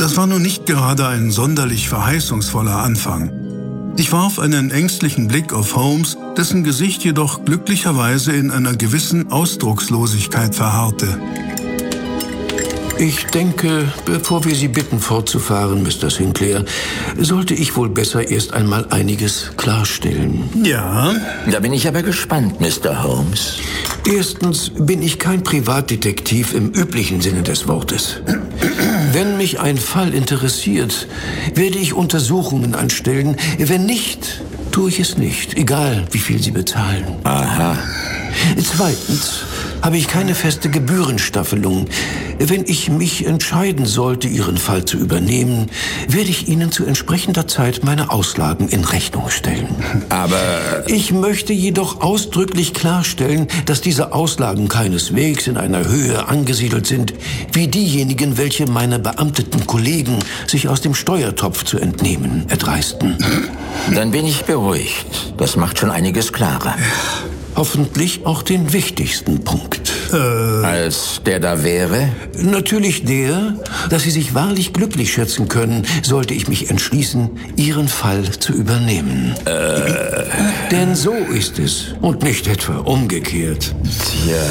Das war nun nicht gerade ein sonderlich verheißungsvoller Anfang. Ich warf einen ängstlichen Blick auf Holmes, dessen Gesicht jedoch glücklicherweise in einer gewissen Ausdruckslosigkeit verharrte. Ich denke, bevor wir Sie bitten, fortzufahren, Mr. Sinclair, sollte ich wohl besser erst einmal einiges klarstellen. Ja? Da bin ich aber gespannt, Mr. Holmes. Erstens bin ich kein Privatdetektiv im üblichen Sinne des Wortes. Wenn mich ein Fall interessiert, werde ich Untersuchungen anstellen. Wenn nicht, tue ich es nicht, egal wie viel Sie bezahlen. Aha. Zweitens habe ich keine feste Gebührenstaffelung. Wenn ich mich entscheiden sollte, Ihren Fall zu übernehmen, werde ich Ihnen zu entsprechender Zeit meine Auslagen in Rechnung stellen. Aber ich möchte jedoch ausdrücklich klarstellen, dass diese Auslagen keineswegs in einer Höhe angesiedelt sind, wie diejenigen, welche meine beamteten Kollegen sich aus dem Steuertopf zu entnehmen erdreisten. Dann bin ich beruhigt. Das macht schon einiges klarer. Hoffentlich auch den wichtigsten Punkt. Als der da wäre? Natürlich der, dass Sie sich wahrlich glücklich schätzen können, sollte ich mich entschließen, Ihren Fall zu übernehmen. Denn so ist es und nicht etwa umgekehrt. Tja.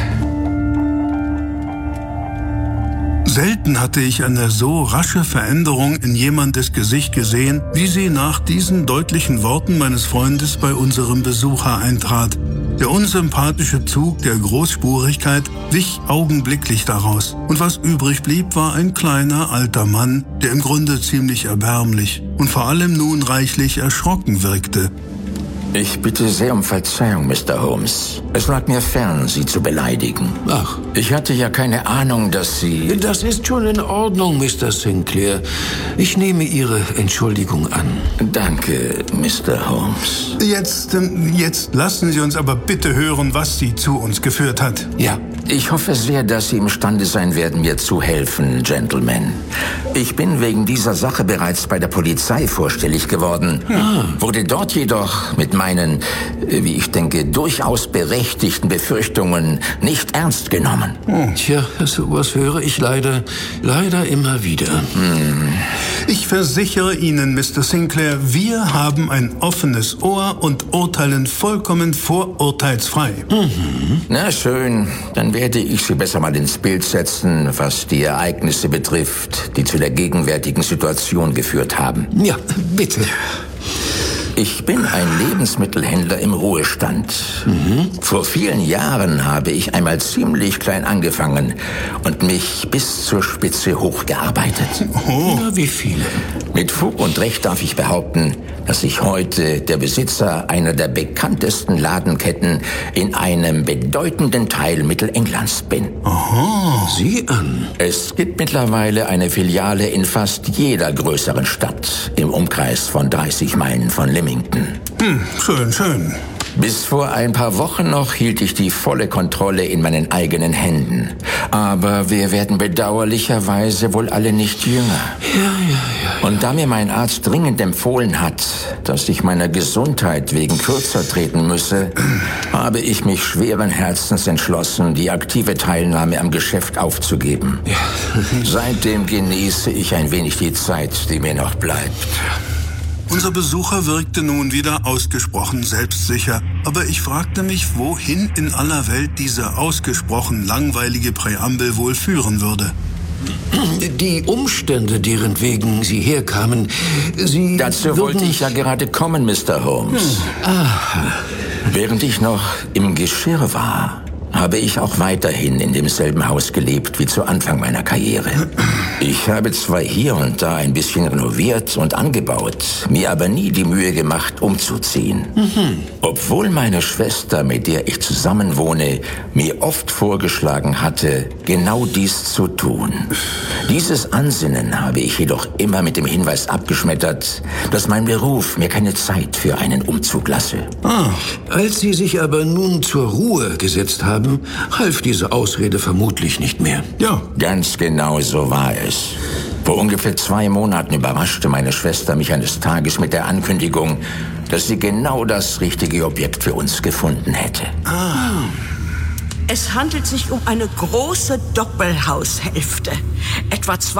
Selten hatte ich eine so rasche Veränderung in jemandes Gesicht gesehen, wie sie nach diesen deutlichen Worten meines Freundes bei unserem Besucher eintrat. Der unsympathische Zug der Großspurigkeit wich augenblicklich daraus. Und was übrig blieb, war ein kleiner, alter Mann, der im Grunde ziemlich erbärmlich und vor allem nun reichlich erschrocken wirkte. Ich bitte sehr um Verzeihung, Mr. Holmes. Es lag mir fern, Sie zu beleidigen. Ach. Ich hatte ja keine Ahnung, dass Sie... Das ist schon in Ordnung, Mr. Sinclair. Ich nehme Ihre Entschuldigung an. Danke, Mr. Holmes. Jetzt lassen Sie uns aber bitte hören, was Sie zu uns geführt hat. Ja. Ich hoffe sehr, dass Sie imstande sein werden, mir zu helfen, Gentlemen. Ich bin wegen dieser Sache bereits bei der Polizei vorstellig geworden, wurde dort jedoch mit meinen, wie ich denke, durchaus berechtigten Befürchtungen nicht ernst genommen. Tja, sowas höre ich leider immer wieder. Ich versichere Ihnen, Mr. Sinclair, wir haben ein offenes Ohr und urteilen vollkommen vorurteilsfrei. Na schön, dann werde ich Sie besser mal ins Bild setzen, was die Ereignisse betrifft, die zu der gegenwärtigen Situation geführt haben. Ja, bitte. Ich bin ein Lebensmittelhändler im Ruhestand. Vor vielen Jahren habe ich einmal ziemlich klein angefangen und mich bis zur Spitze hochgearbeitet. Na, wie viele? Mit Fug und Recht darf ich behaupten, dass ich heute der Besitzer einer der bekanntesten Ladenketten in einem bedeutenden Teil Mittelenglands bin. Sieh an. Es gibt mittlerweile eine Filiale in fast jeder größeren Stadt im Umkreis von 30 Meilen von Leamington. Schön. Bis vor ein paar Wochen noch hielt ich die volle Kontrolle in meinen eigenen Händen. Aber wir werden bedauerlicherweise wohl alle nicht jünger. Ja. Und da mir mein Arzt dringend empfohlen hat, dass ich meiner Gesundheit wegen kürzer treten müsse, habe ich mich schweren Herzens entschlossen, die aktive Teilnahme am Geschäft aufzugeben. Ja. Seitdem genieße ich ein wenig die Zeit, die mir noch bleibt. Unser Besucher wirkte nun wieder ausgesprochen selbstsicher, aber ich fragte mich, wohin in aller Welt diese ausgesprochen langweilige Präambel wohl führen würde. Die Umstände, deren wegen Sie herkamen, Sie... Dazu wollte ich ja gerade kommen, Mr. Holmes. Während ich noch im Geschirr war, habe ich auch weiterhin in demselben Haus gelebt wie zu Anfang meiner Karriere. Ich habe zwar hier und da ein bisschen renoviert und angebaut, mir aber nie die Mühe gemacht, umzuziehen. Obwohl meine Schwester, mit der ich zusammenwohne, mir oft vorgeschlagen hatte, genau dies zu tun. Dieses Ansinnen habe ich jedoch immer mit dem Hinweis abgeschmettert, dass mein Beruf mir keine Zeit für einen Umzug lasse. Als Sie sich aber nun zur Ruhe gesetzt haben, half diese Ausrede vermutlich nicht mehr. Ja. Ganz genau so war es. Vor ungefähr 2 Monaten überraschte meine Schwester mich eines Tages mit der Ankündigung, dass sie genau das richtige Objekt für uns gefunden hätte. Es handelt sich um eine große Doppelhaushälfte. Etwa